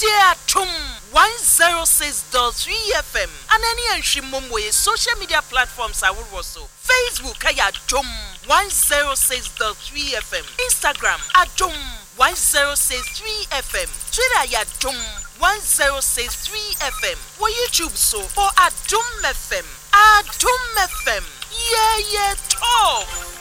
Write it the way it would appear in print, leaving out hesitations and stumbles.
Tum 106.3 FM. And any Shimumwe social media platforms I would also. Facebook Tum 106.3 FM. Instagram Tum 106.3 FM. Twitter Tum 106.3 FM. Or YouTube so or Tum FM. Tum FM. Yeah, talk.